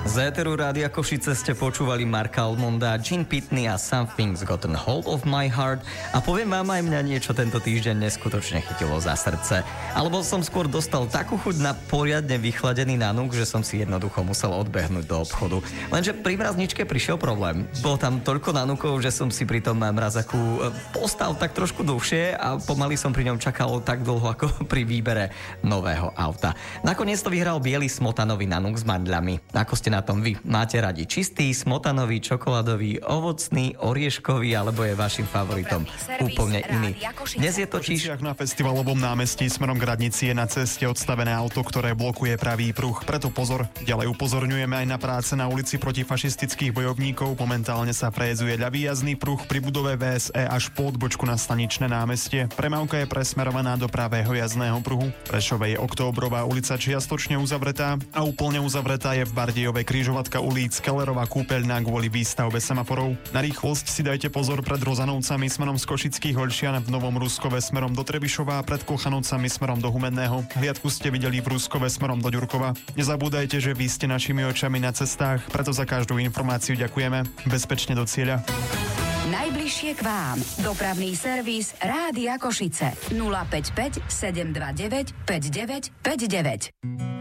Z éteru Rádia Košice ste počúvali Marka Almonda, Gene Pitney a Something's Gotten Hold of My Heart a poviem vám, aj mňa niečo tento týždeň neskutočne chytilo za srdce. Alebo som skôr dostal takú chuť na poriadne vychladený nanúk, že som si jednoducho musel odbehnúť do obchodu. Lenže pri mrazničke prišiel problém. Bolo tam toľko nanúkov, že som si pri tom mrazaku postal tak trošku dlhšie a pomaly som pri ňom čakal tak dlho ako pri výbere nového auta. Nakoniec to vyhral biely smotanový nanúk s mandľami. Ako ste na tom vy? Máte radi čistý, smotanový, čokoládový, ovocný, orieškový alebo je vašim favoritom úplne iný? Dnes je totiž na festivalovom námestí smerom k radnici je na ceste odstavené auto, ktoré blokuje pravý pruh. Preto pozor. Ďalej upozorňujeme aj na práce na ulici protifašistických bojovníkov. Momentálne sa frézuje ľavý jazdný pruh pri budove VSE až po odbočku na Staničné námestie. Premávka je presmerovaná do pravého jazdného pruhu. Prešove je Októbrová ulica čiastočne uzavretá a úplne uzavretá je v Bardejove križovatka ulic Kellerová kúpeľňa kvôli výstavbe semaforov. Na rýchlosť si dajte pozor pred Rozanovcami smerom z Košických Holšian, v Novom Ruskove smerom do Trebišova a pred Kochanovcami smerom do Humenného. Hliadku ste videli v Ruskove smerom do Ďurkova. Nezabúdajte, že vy ste našimi očami na cestách, preto za každú informáciu ďakujeme. Bezpečne do cieľa. Najbližšie k vám. Dopravný servis Rádia Košice 055 729 5959.